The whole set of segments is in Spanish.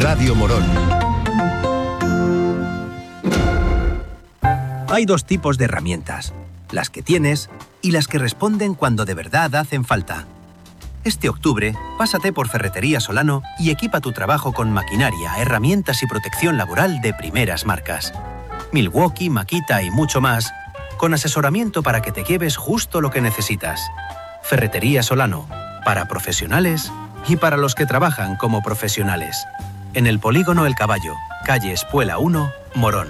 Radio Morón. Hay dos tipos de herramientas, las que tienes y las que responden cuando de verdad hacen falta. Este octubre, pásate por Ferretería Solano y equipa tu trabajo con maquinaria, herramientas y protección laboral de primeras marcas. Milwaukee, Makita y mucho más, con asesoramiento para que te lleves justo lo que necesitas. Ferretería Solano, para profesionales y para los que trabajan como profesionales. En el Polígono El Caballo, calle Espuela 1, Morón.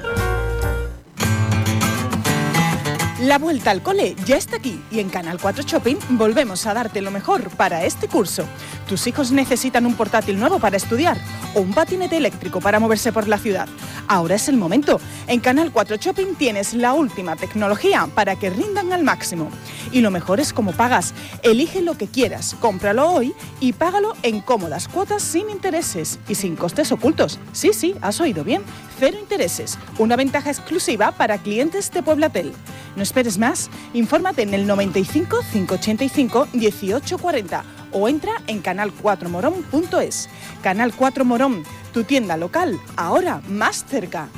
La vuelta al cole ya está aquí y en Canal 4 Shopping volvemos a darte lo mejor para este curso. ¿Tus hijos necesitan un portátil nuevo para estudiar o un patinete eléctrico para moverse por la ciudad? Ahora es el momento. En Canal 4 Shopping tienes la última tecnología para que rindan al máximo. Y lo mejor es cómo pagas. Elige lo que quieras, cómpralo hoy y págalo en cómodas cuotas sin intereses y sin costes ocultos. Sí, has oído bien. 0 intereses. Una ventaja exclusiva para clientes de Pueblatel. No esperes más. Infórmate en el 95 585 1840 o entra en canal4morón.es. Canal 4 Morón, tu tienda local, ahora más cerca.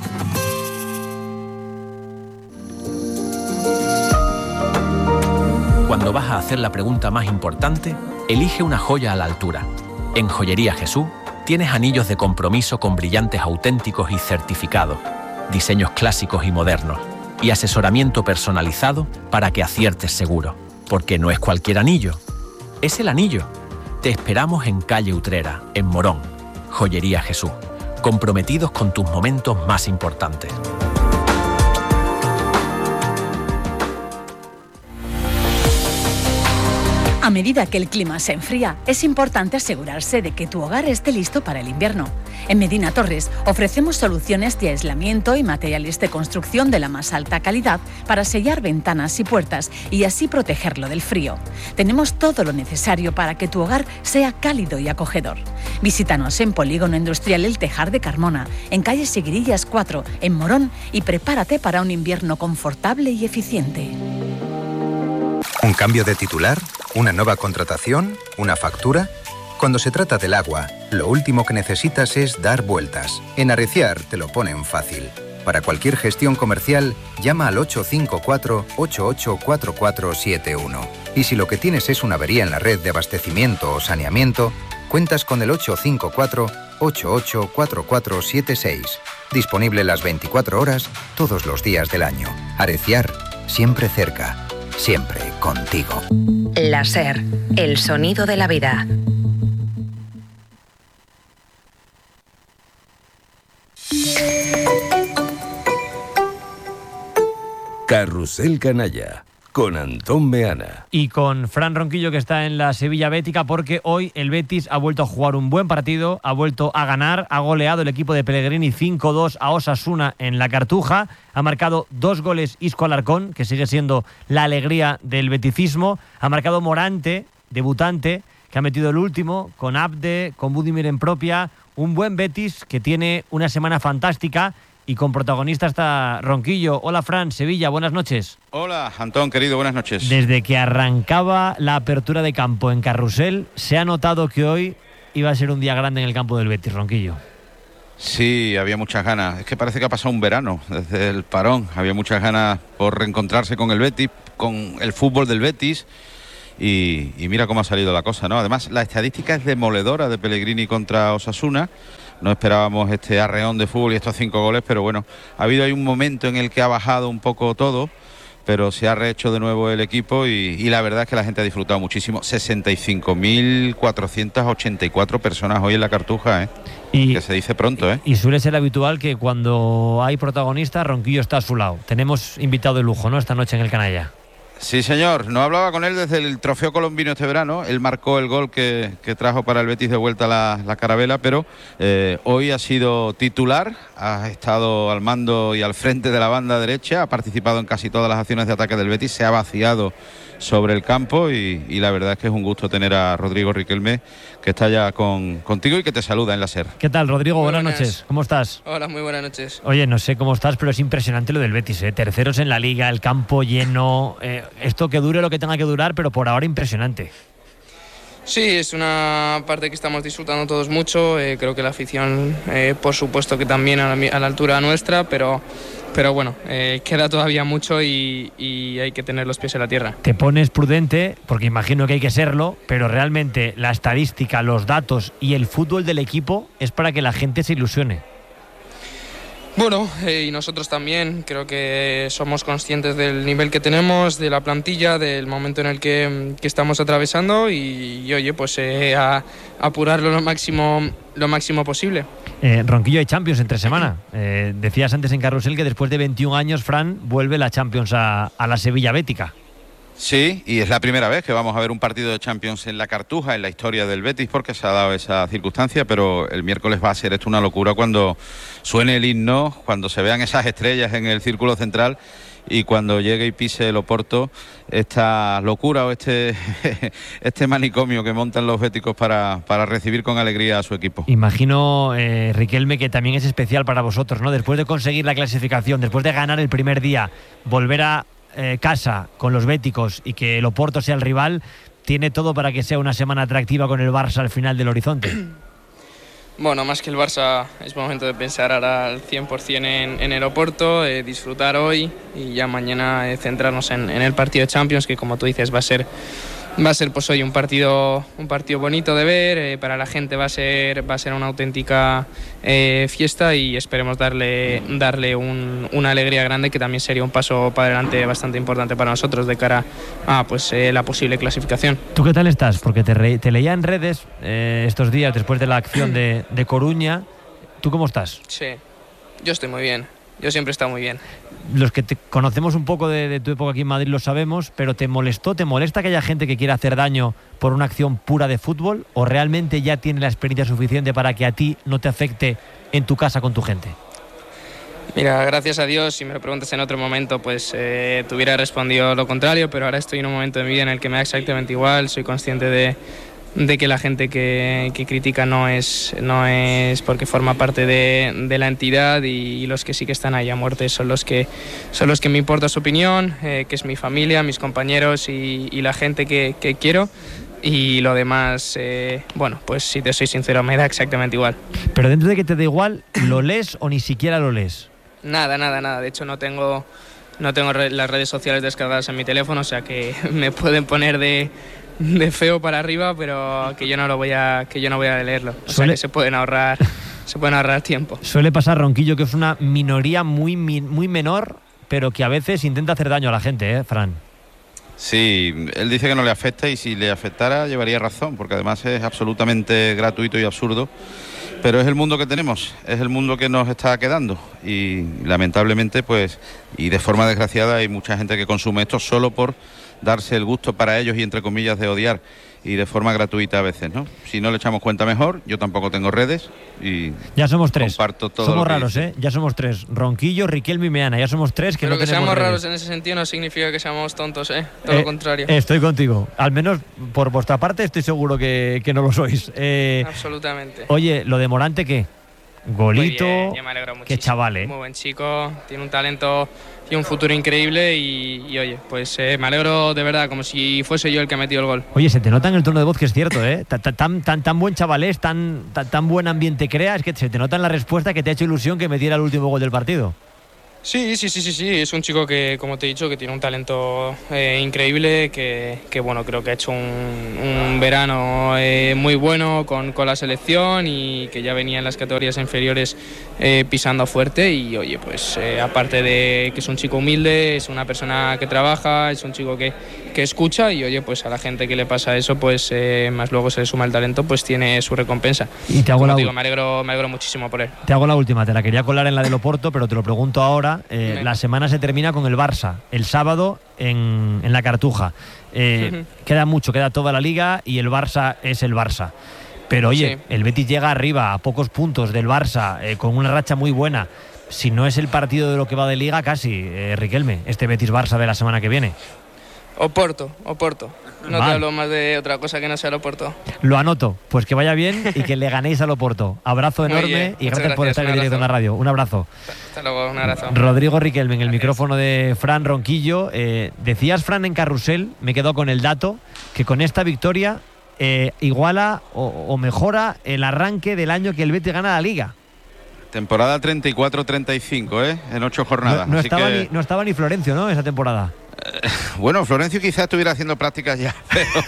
Cuando vas a hacer la pregunta más importante, elige una joya a la altura. En Joyería Jesús tienes anillos de compromiso con brillantes auténticos y certificados, diseños clásicos y modernos, y asesoramiento personalizado para que aciertes seguro. Porque no es cualquier anillo, es el anillo. Te esperamos en calle Utrera, en Morón. Joyería Jesús, comprometidos con tus momentos más importantes. A medida que el clima se enfría, es importante asegurarse de que tu hogar esté listo para el invierno. En Medina Torres ofrecemos soluciones de aislamiento y materiales de construcción de la más alta calidad para sellar ventanas y puertas y así protegerlo del frío. Tenemos todo lo necesario para que tu hogar sea cálido y acogedor. Visítanos en Polígono Industrial El Tejar de Carmona, en calle Seguirillas 4, en Morón, y prepárate para un invierno confortable y eficiente. ¿Un cambio de titular? ¿Una nueva contratación? ¿Una factura? Cuando se trata del agua, lo último que necesitas es dar vueltas. En Arreciar te lo ponen fácil. Para cualquier gestión comercial, llama al 854-884471. Y si lo que tienes es una avería en la red de abastecimiento o saneamiento, cuentas con el 854-884476. Disponible las 24 horas, todos los días del año. Arreciar, siempre cerca. Siempre contigo. La SER, el sonido de la vida. Carrusel Canalla, con Antón Meana. Y con Fran Ronquillo, que está en la Sevilla Bética, porque hoy el Betis ha vuelto a jugar un buen partido, ha vuelto a ganar, ha goleado el equipo de Pellegrini 5-2 a Osasuna en la Cartuja, ha marcado 2 goles Isco Alarcón, que sigue siendo la alegría del beticismo, ha marcado Morante, debutante, que ha metido el último, con Abde, con Budimir en propia, un buen Betis que tiene una semana fantástica. Y con protagonista está Ronquillo. Hola, Fran, Sevilla, buenas noches. Hola, Antón, querido, buenas noches. Desde que arrancaba la apertura de campo en Carrusel, se ha notado que hoy iba a ser un día grande en el campo del Betis, Ronquillo. Sí, había muchas ganas. Es que parece que ha pasado un verano desde el parón. Había muchas ganas por reencontrarse con el Betis, con el fútbol del Betis. Y mira cómo ha salido la cosa, ¿no? Además, la estadística es demoledora de Pellegrini contra Osasuna. No esperábamos este arreón de fútbol y estos 5 goles, pero bueno, ha habido ahí un momento en el que ha bajado un poco todo, pero se ha rehecho de nuevo el equipo y la verdad es que la gente ha disfrutado muchísimo. 65.484 personas hoy en la Cartuja, que se dice pronto, Y suele ser habitual que cuando hay protagonistas, Ronquillo está a su lado. Tenemos invitado de lujo, ¿no?, esta noche en el Canalla. Sí, señor. No hablaba con él desde el Trofeo Colombino este verano. Él marcó el gol que trajo para el Betis de vuelta la carabela, pero hoy ha sido titular, ha estado al mando y al frente de la banda derecha, ha participado en casi todas las acciones de ataque del Betis, se ha vaciado sobre el campo y la verdad es que es un gusto tener a Rodrigo Riquelme, que está ya contigo y que te saluda en la SER. ¿Qué tal, Rodrigo? Buenas noches. ¿Cómo estás? Hola, muy buenas noches. Oye, no sé cómo estás, pero es impresionante lo del Betis, terceros en la Liga, el campo lleno, esto que dure lo que tenga que durar, pero por ahora impresionante. Sí, es una parte que estamos disfrutando todos mucho. Creo que la afición, por supuesto que también a la altura nuestra, pero bueno, queda todavía mucho y hay que tener los pies en la tierra. Te pones prudente, porque imagino que hay que serlo, pero realmente la estadística, los datos y el fútbol del equipo es para que la gente se ilusione. Bueno, y nosotros también, creo que somos conscientes del nivel que tenemos, de la plantilla, del momento en el que estamos atravesando y oye, pues a apurarlo lo máximo posible. Ronquillo, hay Champions entre semana. Decías antes en Carrusel que después de 21 años, Fran, vuelve la Champions a la Sevilla Bética. Sí, y es la primera vez que vamos a ver un partido de Champions en la Cartuja, en la historia del Betis, porque se ha dado esa circunstancia, pero el miércoles va a ser esto una locura cuando suene el himno, cuando se vean esas estrellas en el círculo central y cuando llegue y pise el Oporto, esta locura o este manicomio que montan los béticos para recibir con alegría a su equipo. Imagino, Riquelme, que también es especial para vosotros, ¿no? Después de conseguir la clasificación, después de ganar el primer día, volver a casa con los béticos y que el Oporto sea el rival, tiene todo para que sea una semana atractiva con el Barça al final del horizonte. Bueno, más que el Barça es momento de pensar ahora al 100% en el Oporto, disfrutar hoy y ya mañana centrarnos en el partido de Champions, que como tú dices va a ser pues hoy un partido bonito de ver, para la gente va a ser una auténtica fiesta y esperemos darle una alegría grande, que también sería un paso para adelante bastante importante para nosotros de cara a pues la posible clasificación. ¿Tú qué tal estás? Porque te leía en redes estos días después de la acción de Coruña. ¿Tú cómo estás? Sí, yo estoy muy bien. Yo siempre he estado muy bien. Los que te conocemos un poco de tu época aquí en Madrid lo sabemos, pero ¿te molesta que haya gente que quiera hacer daño por una acción pura de fútbol? ¿O realmente ya tiene la experiencia suficiente para que a ti no te afecte en tu casa con tu gente? Mira, gracias a Dios, si me lo preguntas en otro momento, pues te hubiera respondido lo contrario, pero ahora estoy en un momento de mi vida en el que me da exactamente igual. Soy consciente de que la gente que critica no es porque forma parte de la entidad, y los que sí que están ahí a muerte son los que me importa su opinión, que es mi familia, mis compañeros y la gente que quiero. Y lo demás, bueno, pues si te soy sincero, me da exactamente igual. Pero dentro de que te da igual, ¿lo lees o ni siquiera lo lees? Nada. De hecho, no tengo las redes sociales descargadas en mi teléfono, o sea que me pueden poner de feo para arriba, pero que yo no voy a leerlo. O sea que se pueden ahorrar tiempo. Suele pasar, Ronquillo, que es una minoría muy menor, pero que a veces intenta hacer daño a la gente, Fran. Sí, él dice que no le afecta, y si le afectara llevaría razón, porque además es absolutamente gratuito y absurdo, pero es el mundo que tenemos, es el mundo que nos está quedando, y lamentablemente pues, y de forma desgraciada, hay mucha gente que consume esto solo por darse el gusto para ellos y entre comillas de odiar, y de forma gratuita a veces, ¿no? Si no le echamos cuenta mejor, yo tampoco tengo redes y ya somos tres. Comparto todo. Somos raros, ya somos tres. Ronquillo, Riquelme y Meana, ya somos tres que pero no que tenemos seamos redes. raros en ese sentido no significa que seamos tontos, todo lo contrario. Estoy contigo. Al menos por vuestra parte estoy seguro que no lo sois. Absolutamente. Oye, lo de Morante, ¿qué? Golito, muy bien, yo me alegro muchísimo. Qué chaval, Muy buen chico, tiene un talento y un futuro increíble y oye, pues me alegro de verdad, como si fuese yo el que ha metido el gol. Oye, se te nota en el tono de voz que es cierto, tan buen chaval es, tan buen ambiente crea, es que se te nota en la respuesta que te ha hecho ilusión que metiera el último gol del partido. Sí, es un chico que, como te he dicho, que tiene un talento increíble, que bueno, creo que ha hecho un verano muy bueno con la selección y que ya venía en las categorías inferiores pisando fuerte y oye, pues aparte de que es un chico humilde, es una persona que trabaja, es un chico que escucha y oye, pues a la gente que le pasa eso, pues más luego se le suma el talento, pues tiene su recompensa. Y te hago me alegro muchísimo por él. Te hago la última, te la quería colar en la del Oporto, pero te lo pregunto ahora. La semana se termina con el Barça, el sábado en la Cartuja. Queda mucho, queda toda la liga y el Barça es el Barça. Pero oye, sí, el Betis llega arriba a pocos puntos del Barça, con una racha muy buena. Si no es el partido de lo que va de liga, casi, Riquelme, este Betis-Barça de la semana que viene. Oporto. No te hablo más de otra cosa que no sea el Oporto. Lo anoto, pues que vaya bien y que le ganéis al Oporto. Abrazo enorme y gracias por estar en directo en la radio. Un abrazo. Hasta luego, un abrazo. Rodrigo Riquelme en el micrófono de Fran Ronquillo. Decías, Fran, en Carrusel, me quedo con el dato, que con esta victoria iguala o mejora el arranque del año que el Betis gana la Liga. Temporada 34-35, en 8 jornadas. No estaba ni Florencio, ¿no?, esa temporada. Bueno, Florencio quizás estuviera haciendo prácticas ya,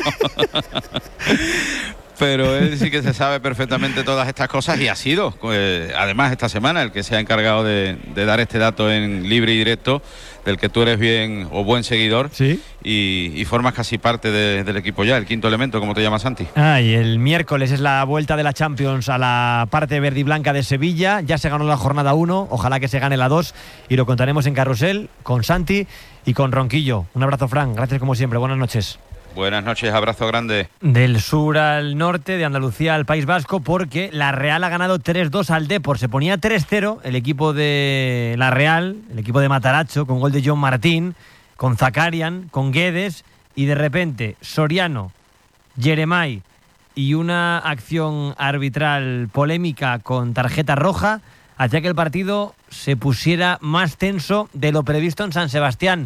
pero él sí que se sabe perfectamente todas estas cosas y ha sido, además, esta semana el que se ha encargado de dar este dato en libre y directo, del que tú eres bien o buen seguidor. ¿Sí? Y formas casi parte del equipo ya, el quinto elemento, como te llamas, Santi. Y el miércoles es la vuelta de la Champions a la parte verde y blanca de Sevilla. Ya se ganó la jornada 1, ojalá que se gane la 2 y lo contaremos en Carrusel con Santi y con Ronquillo. Un abrazo, Fran, gracias como siempre, buenas noches. Buenas noches, abrazo grande. Del sur al norte, de Andalucía al País Vasco, porque la Real ha ganado 3-2 al Depor. Se ponía 3-0 el equipo de la Real, el equipo de Mataracho, con gol de John Martín, con Zakarian, con Guedes, y de repente Soriano, Jeremai y una acción arbitral polémica con tarjeta roja hacía que el partido se pusiera más tenso de lo previsto en San Sebastián.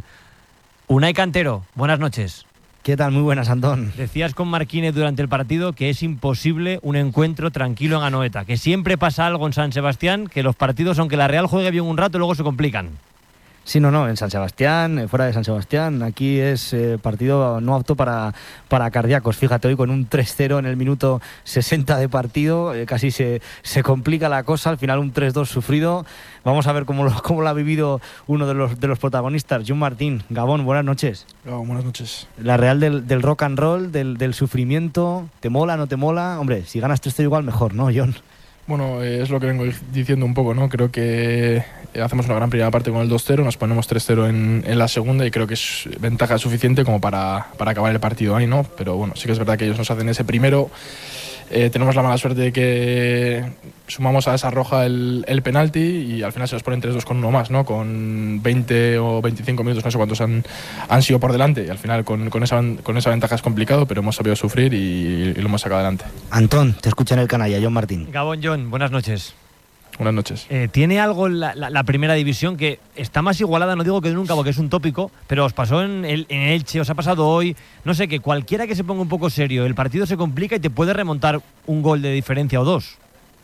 Unai Cantero, buenas noches. ¿Qué tal? Muy buenas, Antón. Decías con Marquínez durante el partido que es imposible un encuentro tranquilo en Anoeta, que siempre pasa algo en San Sebastián, que los partidos, aunque la Real juegue bien un rato, luego se complican. Sí, no, en San Sebastián, fuera de San Sebastián, aquí es partido no apto para cardíacos. Fíjate, hoy con un 3-0 en el minuto 60 de partido, casi se complica la cosa, al final un 3-2 sufrido. Vamos a ver cómo lo ha vivido uno de los protagonistas, John Martín. Gabón, buenas noches. Buenas noches. La Real del rock and roll, del sufrimiento, ¿te mola, no te mola? Hombre, si ganas 3-0 igual mejor, ¿no, John? Bueno, es lo que vengo diciendo un poco, ¿no? Creo que hacemos una gran primera parte con el 2-0, nos ponemos 3-0 en la segunda y creo que es ventaja suficiente como para acabar el partido ahí, ¿no? Pero bueno, sí que es verdad que ellos nos hacen ese primero. Tenemos la mala suerte de que sumamos a esa roja el penalti y al final se nos ponen 3-2 con uno más, ¿no? Con 20 o 25 minutos, no sé cuántos han sido por delante, y al final con esa ventaja es complicado, pero hemos sabido sufrir y lo hemos sacado adelante. Antón, te escucha en el canalla, John Martín. Gabón, John, buenas noches. Buenas noches. ¿Tiene algo la primera división que está más igualada? No digo que nunca, porque es un tópico, pero os pasó en Elche, os ha pasado hoy. No sé, que cualquiera que se ponga un poco serio, el partido se complica y te puede remontar un gol de diferencia o dos.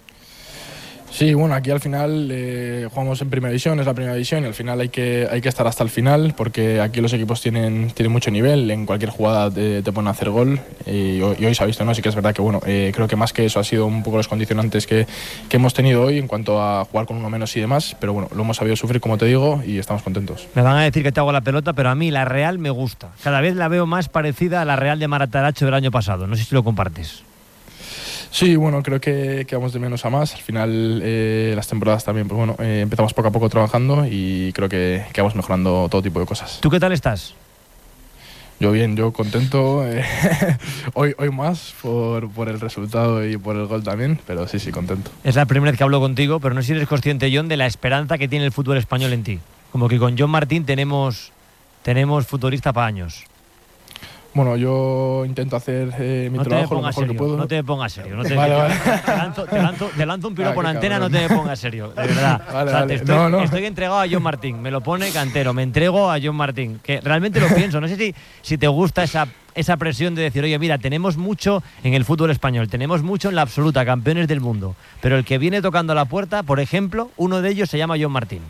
Sí, bueno, aquí al final jugamos en primera división, es la primera división y al final hay que estar hasta el final porque aquí los equipos tienen mucho nivel, en cualquier jugada te ponen a hacer gol y hoy se ha visto, ¿no? Sí que es verdad que bueno, creo que más que eso ha sido un poco los condicionantes que hemos tenido hoy en cuanto a jugar con uno menos y demás, pero bueno, lo hemos sabido sufrir, como te digo, y estamos contentos. Me van a decir que te hago la pelota, pero a mí la Real me gusta. Cada vez la veo más parecida a la Real de Marataracho del año pasado, no sé si lo compartes. Sí, bueno, creo que vamos de menos a más. Al final, las temporadas también, pues bueno, empezamos poco a poco trabajando y creo que vamos mejorando todo tipo de cosas. ¿Tú qué tal estás? Yo bien, yo contento. Hoy más por el resultado y por el gol también, pero sí, contento. Es la primera vez que hablo contigo, pero no sé si eres consciente, John, de la esperanza que tiene el fútbol español en ti. Como que con John Martín tenemos futbolista para años. Bueno, yo intento hacer mi trabajo lo mejor que puedo. No te me pongas serio. No te, vale. Te lanzo un piropo por antena, no te me pongas serio, de verdad. Vale. Estoy entregado a John Martín, me lo pone Cantero, me entrego a John Martín, que realmente lo pienso. No sé si te gusta esa presión de decir, oye, mira, tenemos mucho en el fútbol español, tenemos mucho en la absoluta, campeones del mundo, pero el que viene tocando la puerta, por ejemplo, uno de ellos se llama John Martín.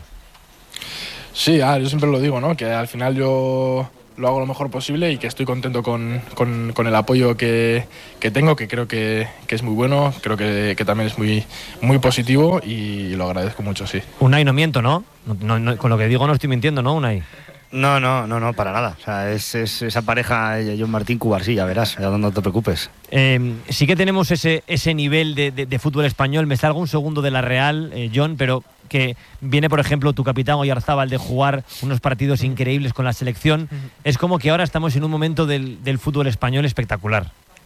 Sí, yo siempre lo digo, ¿no? Que al final yo lo hago lo mejor posible y que estoy contento con el apoyo que tengo, que creo que es muy bueno, creo que también es muy positivo y lo agradezco mucho, sí. Unai, no miento, ¿no? No, con lo que digo no estoy mintiendo, ¿no, Unai? No, para nada. O sea, es esa pareja John Martín Cubarsí, ya verás, no te preocupes. Sí que tenemos ese nivel de fútbol español. Me salgo un segundo de la Real, John, pero que viene, por ejemplo, tu capitán Oyarzábal de jugar unos partidos increíbles con la selección. Es como que ahora estamos en un momento del fútbol español espectacular.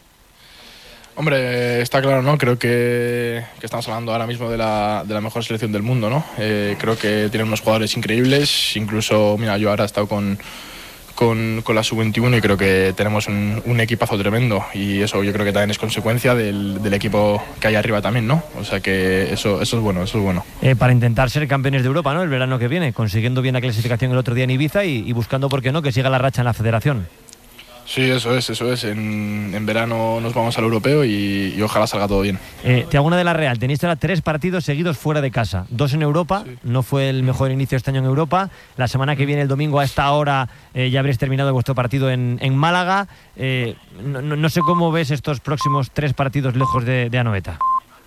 Hombre, está claro, ¿no? Creo que estamos hablando ahora mismo de la mejor selección del mundo, ¿no? Creo que tienen unos jugadores increíbles. Incluso, mira, yo ahora he estado con la sub-21 y creo que tenemos un equipazo tremendo y eso yo creo que también es consecuencia del equipo que hay arriba también, ¿no? O sea que eso es bueno, para intentar ser campeones de Europa, ¿no? El verano que viene, consiguiendo bien la clasificación el otro día en Ibiza y buscando, ¿por qué no?, que siga la racha en la federación. Sí, eso es. En verano nos vamos al europeo y ojalá salga todo bien. Te hago una de la Real. Tenéis ahora 3 partidos seguidos fuera de casa. 2 en Europa. Sí. No fue el mejor inicio este año en Europa. La semana que viene, el domingo, a esta hora, ya habréis terminado vuestro partido en Málaga. No sé cómo ves estos próximos 3 partidos lejos de Anoeta.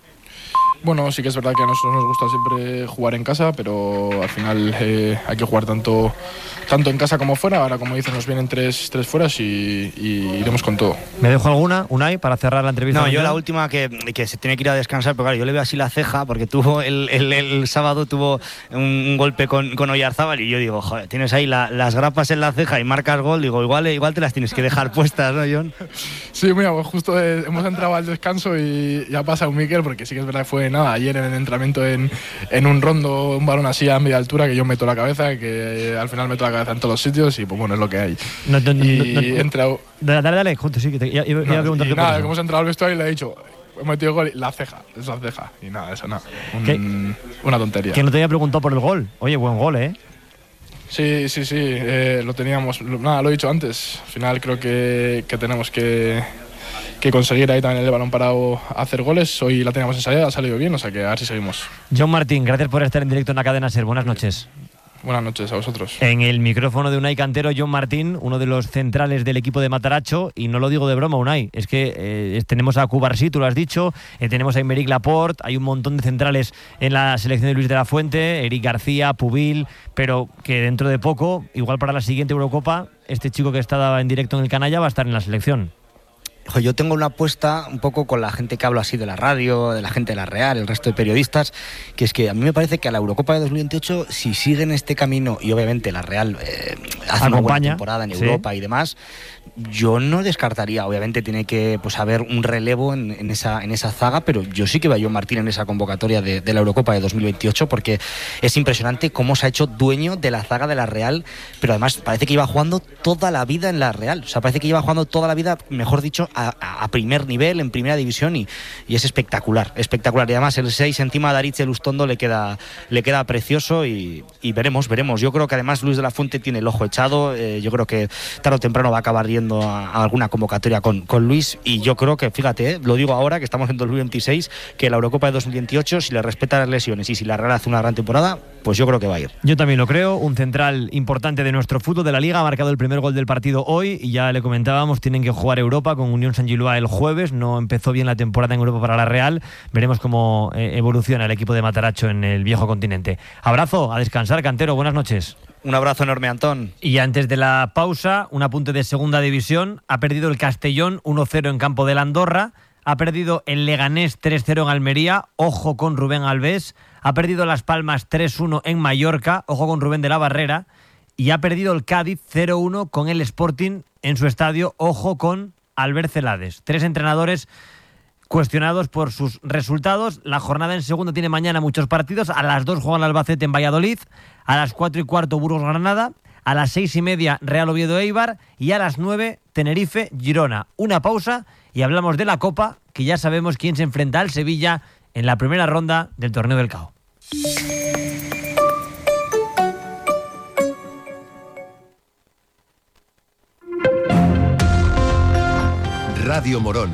Bueno, sí que es verdad que a nosotros nos gusta siempre jugar en casa, pero al final hay que jugar tanto en casa como fuera. Ahora, como dices, nos vienen 3 fueras y iremos con todo. ¿Me dejo alguna, Unai, para cerrar la entrevista? No, yo la última que se tiene que ir a descansar, pero claro, yo le veo así la ceja, porque tuvo el sábado tuvo un golpe con Oyarzábal y yo digo, joder, tienes ahí las grapas en la ceja y marcas gol, digo, igual te las tienes que dejar puestas, ¿no, John? Sí, mira, pues justo hemos entrado al descanso y ya pasa un Miquel, porque sí que es verdad que fue ayer en el entrenamiento en un rondo, un balón así a media altura, que yo meto la cabeza, que al final meto la cabeza en todos los sitios y pues bueno, es lo que hay. He entrado... Dale, junto, sí, que iba a preguntarte. Y nada, que hemos entrado al vestuario y le he dicho, he metido gol, la ceja, y nada, eso nada. Una tontería. Que no te había preguntado por el gol. Oye, buen gol, ¿eh? Sí, lo teníamos, lo he dicho antes. Al final creo que tenemos que conseguir ahí también el balón parado hacer goles. Hoy la teníamos ensayada, ha salido bien, o sea que a ver si seguimos. John Martín, gracias por estar en directo en la cadena SER. Buenas noches. Buenas noches a vosotros. En el micrófono de Unai Cantero, John Martín, uno de los centrales del equipo de Mataracho, y no lo digo de broma, Unai, es que tenemos a Cubarsí, tú lo has dicho, tenemos a Aymeric Laporte, hay un montón de centrales en la selección de Luis de la Fuente, Eric García, Pubil, pero que dentro de poco, igual para la siguiente Eurocopa, este chico que estaba en directo en el Canalla va a estar en la selección. Yo tengo una apuesta un poco con la gente que habla así de la radio, de la gente de la Real, el resto de periodistas, que es que a mí me parece que a la Eurocopa de 2028, si siguen este camino y obviamente la Real hace una buena temporada en Europa y demás, yo no descartaría, obviamente tiene que haber un relevo en esa zaga, pero yo sí que veo a John Martín en esa convocatoria de la Eurocopa de 2028, porque es impresionante cómo se ha hecho dueño de la zaga de la Real, pero además parece que iba jugando toda la vida en la Real, o sea, parece que iba jugando toda la vida, mejor dicho, a primer nivel, en primera división, y es espectacular, y además el 6 encima de Aritz Elustondo le queda precioso y veremos, yo creo que además Luis de la Fuente tiene el ojo echado, yo creo que tarde o temprano va a acabar yendo a alguna convocatoria con Luis, y yo creo que, fíjate, lo digo ahora que estamos en 2026, que la Eurocopa de 2028, si le respeta las lesiones y si la Real hace una gran temporada, pues yo creo que va a ir. Yo también lo creo, un central importante de nuestro fútbol de la Liga, ha marcado el primer gol del partido hoy y ya le comentábamos, tienen que jugar Europa con Unión Saint-Gilloise el jueves, no empezó bien la temporada en Europa para la Real, veremos cómo evoluciona el equipo de Mataracho en el viejo continente. Abrazo, a descansar, Cantero, buenas noches. Un abrazo enorme, Antón. Y antes de la pausa, un apunte de segunda división, ha perdido el Castellón 1-0 en campo de la Andorra, ha perdido el Leganés 3-0 en Almería, ojo con Rubén Alves, ha perdido Las Palmas 3-1 en Mallorca, ojo con Rubén de la Barrera, y ha perdido el Cádiz 0-1 con el Sporting en su estadio, ojo con Albert Celades. 3 entrenadores cuestionados por sus resultados. La jornada en segunda tiene mañana muchos partidos. A las 2 juegan Albacete en Valladolid, a las 4:15 Burgos-Granada, a las 6:30 Real Oviedo-Eibar y a las 9 Tenerife-Girona. Una pausa y hablamos de la Copa, que ya sabemos quién se enfrenta al Sevilla en la primera ronda del Torneo del CAO. Radio Morón.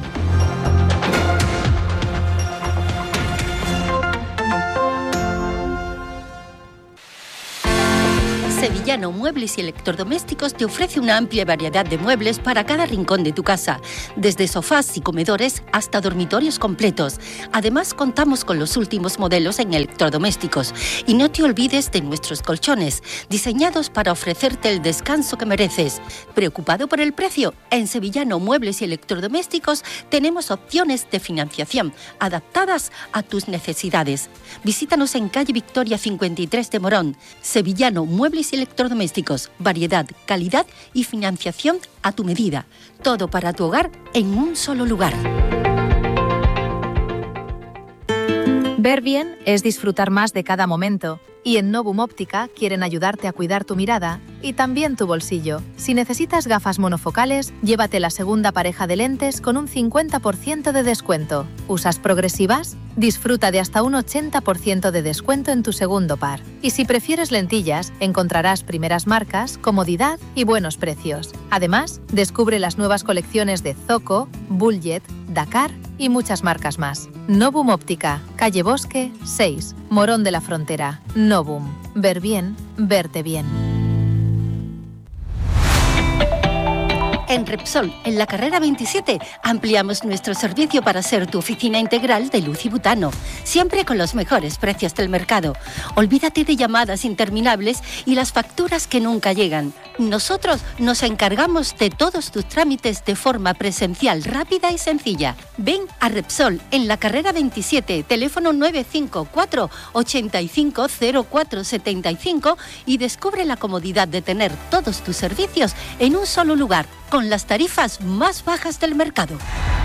Sevillano Muebles y Electrodomésticos te ofrece una amplia variedad de muebles para cada rincón de tu casa, desde sofás y comedores hasta dormitorios completos. Además, contamos con los últimos modelos en electrodomésticos. Y no te olvides de nuestros colchones, diseñados para ofrecerte el descanso que mereces. ¿Preocupado por el precio? En Sevillano Muebles y Electrodomésticos tenemos opciones de financiación adaptadas a tus necesidades. Visítanos en calle Victoria 53 de Morón. Sevillano Muebles y Electrodomésticos, variedad, calidad y financiación a tu medida. Todo para tu hogar en un solo lugar. Ver bien es disfrutar más de cada momento, y en Novum Óptica quieren ayudarte a cuidar tu mirada y también tu bolsillo. Si necesitas gafas monofocales, llévate la segunda pareja de lentes con un 50% de descuento. ¿Usas progresivas? Disfruta de hasta un 80% de descuento en tu segundo par. Y si prefieres lentillas, encontrarás primeras marcas, comodidad y buenos precios. Además, descubre las nuevas colecciones de Zoco, Bulljet, Dakar y muchas marcas más. Novum Óptica, calle Bosque 6, Morón de la Frontera. Novum. Ver bien, verte bien. En Repsol, en la carrera 27, ampliamos nuestro servicio para ser tu oficina integral de luz y butano, siempre con los mejores precios del mercado. Olvídate de llamadas interminables y las facturas que nunca llegan. Nosotros nos encargamos de todos tus trámites de forma presencial, rápida y sencilla. Ven a Repsol, en la carrera 27, teléfono 954 850475 y descubre la comodidad de tener todos tus servicios en un solo lugar, con las tarifas más bajas del mercado.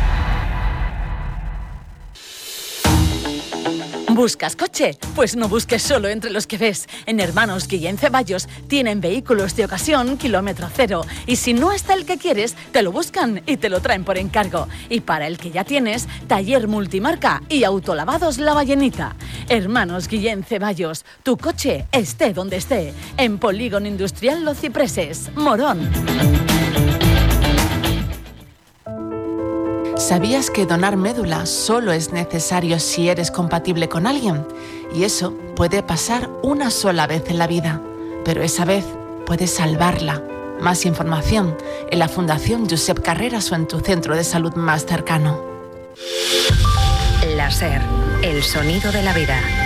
¿Buscas coche? Pues no busques solo entre los que ves. En Hermanos Guillén Ceballos tienen vehículos de ocasión kilómetro cero. Y si no está el que quieres, te lo buscan y te lo traen por encargo. Y para el que ya tienes, taller multimarca y autolavados La Ballenita. Hermanos Guillén Ceballos, tu coche esté donde esté. En Polígono Industrial Los Cipreses, Morón. ¿Sabías que donar médula solo es necesario si eres compatible con alguien? Y eso puede pasar una sola vez en la vida, pero esa vez puedes salvarla. Más información en la Fundación Josep Carreras o en tu centro de salud más cercano. La SER, el sonido de la vida.